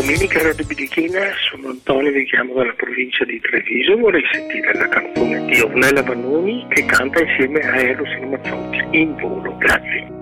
Domenica Radio Birichina, sono Antonio, vi chiamo dalla provincia di Treviso. Vorrei sentire la canzone di Ornella Vanoni che canta insieme a Eros Ramazzotti, In volo. Grazie.